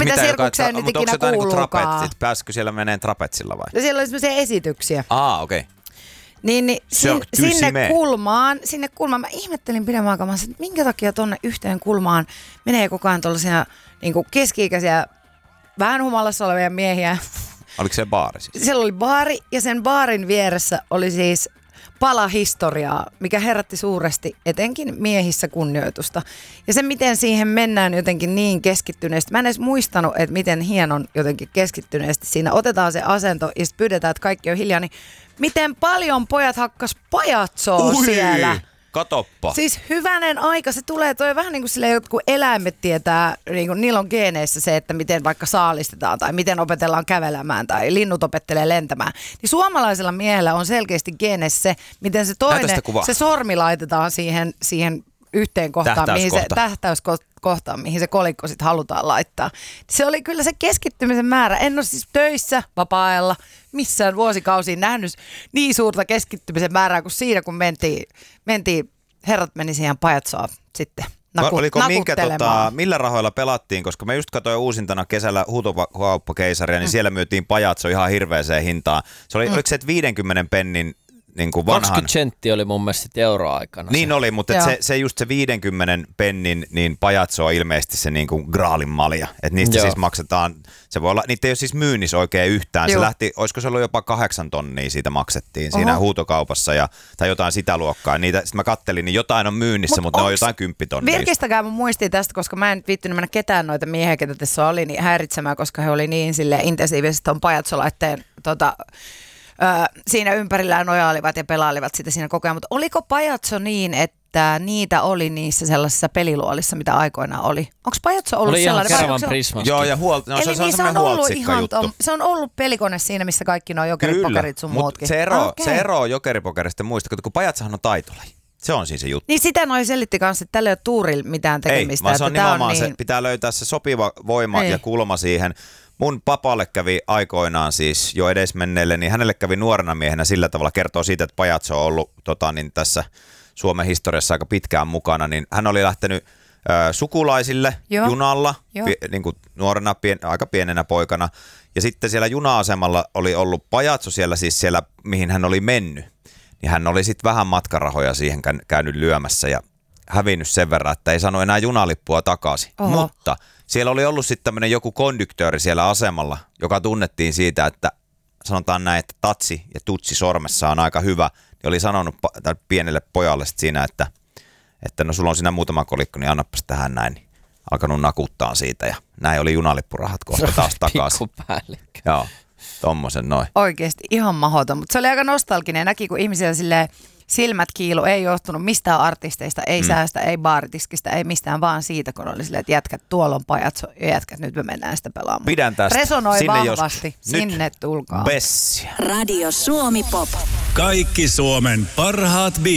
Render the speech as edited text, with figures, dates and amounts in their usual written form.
mitä sirkukseen nyt ikinä kuuluukaan. Trapetsit? Pääsikö siellä meneen trapetsilla vai? No siellä oli semmoisia esityksiä. Okei. Okay. Niin sinne kulmaan, mä ihmettelin pidemmän aikaa, että minkä takia tonne yhteen kulmaan menee koko ajan tuollaisia niin keski-ikäisiä, vähän humalassa olevia miehiä. Oliko se baari siis? Siellä oli baari ja sen baarin vieressä oli siis pala historiaa, mikä herätti suuresti etenkin miehissä kunnioitusta. Ja se, miten siihen mennään jotenkin niin keskittyneesti. Mä en edes muistanut, että miten hienon jotenkin keskittyneesti siinä otetaan se asento ja sitten pyydetään, että kaikki on hiljaa. Niin miten paljon pojat hakkas pajatsoa siellä? Katoppa. Siis hyvänen aika, se tulee, toi vähän niin kuin silleen, kun eläimet tietää, niin kuin niillä on geeneissä se, että miten vaikka saalistetaan tai miten opetellaan kävelemään tai linnut opettelee lentämään. Niin suomalaisella miehellä on selkeästi geeneissä se, miten se toinen, se sormi laitetaan siihen yhteen kohtaan, tähtäyskohtaan, mihin se kolikko sitten halutaan laittaa. Se oli kyllä se keskittymisen määrä. En ole siis töissä vapaa-ajalla missään vuosikausiin nähnyt niin suurta keskittymisen määrää kuin siinä, kun mentiin herrat meni siihen pajatsoa sitten Oliko millä rahoilla pelattiin, koska mä just katsoin uusintana kesällä Huutokauppakeisaria, niin siellä myytiin pajatso ihan hirveäseen hintaan. Se oli, oliko se 50 pennin niin kuin vanhan... 20 senttiä oli mun mielestä euroaikana. Niin oli, mutta se just se 50 pennin niin pajatso on ilmeisesti se niin kuin graalin malja. Että niistä siis maksetaan, se voi olla, niitä ei ole siis myynnissä oikein yhtään. Se lähti, olisiko se ollut jopa 8 tonnia siitä maksettiin siinä huutokaupassa tai jotain sitä luokkaa. Sitten mä kattelin, niin jotain on myynnissä, mutta ne on jotain 10 tonnia. Virkistäkää mun muistiin tästä, koska mä en viittynyt mennä ketään noita miehiä, ketä tässä oli, niin häiritsemään, koska he oli niin intensiivisesti ton pajatsolaitteen siinä ympärillään nojailivat ja pelailivat sitä siinä koko ajan, mutta oliko pajatso niin, että niitä oli niissä sellaisissa peliluolissa, mitä aikoinaan oli? Onko pajatso ollut oli sellainen? Oli ihan Keravan Prismaskin. Joo, ja se on semmoinen huoltsikka-juttu. Se on ollut pelikone siinä, missä kaikki nuo jokeripokerit sun muutkin. Se ero jokeripokerista muista, kun pajatsohan on taitolaji. Se on siis se juttu. Niin sitä noi selitti kanssa, että tällä ei ole tuurilla mitään tekemistä. Ei, vaan se on nimenomaan niin... se, pitää löytää se sopiva voima ja kulma siihen. Mun papalle kävi aikoinaan siis jo edesmenneelle, niin hänelle kävi nuorena miehenä sillä tavalla, kertoo siitä, että pajatso on ollut niin tässä Suomen historiassa aika pitkään mukana, niin hän oli lähtenyt sukulaisille junalla, niin kuin nuorena, aika pienenä poikana, ja sitten siellä juna-asemalla oli ollut pajatso siellä, siis siellä mihin hän oli mennyt, niin hän oli sitten vähän matkarahoja siihen käynyt lyömässä ja hävinnyt sen verran, että ei saanut enää junalippua takaisin, mutta siellä oli ollut sitten tämmöinen joku konduktööri siellä asemalla, joka tunnettiin siitä, että sanotaan näin, että tatsi ja tutsi sormessa on aika hyvä. Niin oli sanonut pienelle pojalle siinä, että no sulla on siinä muutama kolikko, niin annapas tähän näin. Niin alkanut nakuttaa siitä ja näin oli junalippurahat kohta taas takaisin. Joo, tommosen noin. Oikeesti ihan mahdoton, mutta se oli aika nostalginen. Näki, kun ihmisillä silleen silmät kiilu, ei johtunut mistään artisteista, ei säästä, ei baaritiskistä, ei mistään, vaan siitä, kun oli silleen, että jätkät, tuolla on pajatso, ja jätkät, nyt me mennään sitä pelaamaan. Pidän tästä. Resonoi sinne vahvasti. Sinne tulkaa. Bessia. Radio Suomi Pop. Kaikki Suomen parhaat